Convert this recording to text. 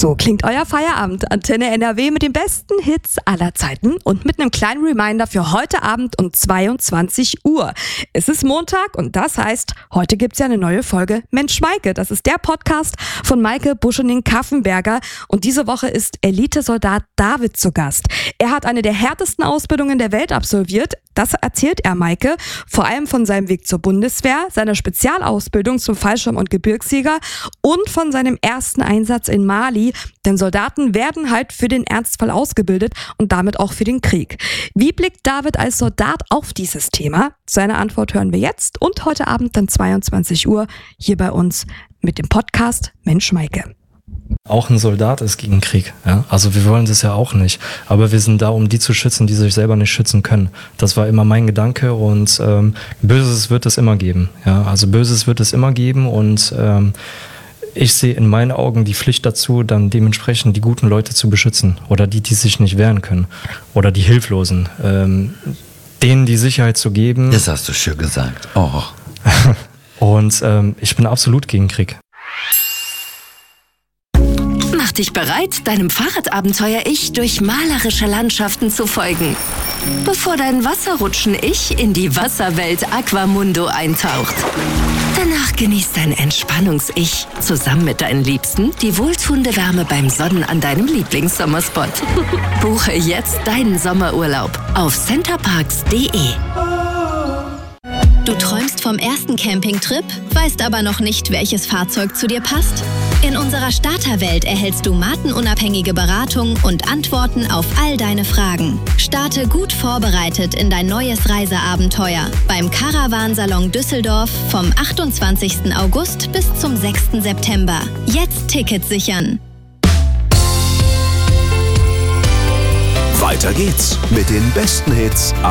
So klingt euer Feierabend. Antenne NRW mit den besten Hits aller Zeiten und mit einem kleinen Reminder für heute Abend um 22 Uhr. Es ist Montag und das heißt, heute gibt's ja eine neue Folge Mensch Maike. Das ist der Podcast von Maike Buschening-Kaffenberger und diese Woche ist Elitesoldat David zu Gast. Er hat eine der härtesten Ausbildungen der Welt absolviert. Das erzählt er Maike, vor allem von seinem Weg zur Bundeswehr, seiner Spezialausbildung zum Fallschirm- und Gebirgsjäger und von seinem ersten Einsatz in Mali. Denn Soldaten werden halt für den Ernstfall ausgebildet und damit auch für den Krieg. Wie blickt David als Soldat auf dieses Thema? Seine Antwort hören wir jetzt und heute Abend dann 22 Uhr hier bei uns mit dem Podcast Mensch Maike. Auch ein Soldat ist gegen Krieg. Ja? Also wir wollen das ja auch nicht. Aber wir sind da, um die zu schützen, die sich selber nicht schützen können. Das war immer mein Gedanke und Böses wird es immer geben. Ja? Also Böses wird es immer geben und ich sehe in meinen Augen die Pflicht dazu, dann dementsprechend die guten Leute zu beschützen oder die sich nicht wehren können oder die Hilflosen. Denen die Sicherheit zu geben. Das hast du schön gesagt. Oh. Und ich bin absolut gegen Krieg. Mach dich bereit, deinem Fahrradabenteuer-Ich durch malerische Landschaften zu folgen, bevor dein Wasserrutschen-Ich in die Wasserwelt Aquamundo eintaucht. Danach genießt dein Entspannungs-Ich zusammen mit deinen Liebsten die wohltuende Wärme beim Sonnen an deinem Lieblingssommerspot. Buche jetzt deinen Sommerurlaub auf centerparks.de. Du träumst vom ersten Campingtrip, weißt aber noch nicht, welches Fahrzeug zu dir passt? In unserer Starterwelt erhältst du markenunabhängige Beratung und Antworten auf all deine Fragen. Starte gut vorbereitet in dein neues Reiseabenteuer beim Caravansalon Düsseldorf vom 28. August bis zum 6. September. Jetzt Tickets sichern. Weiter geht's mit den besten Hits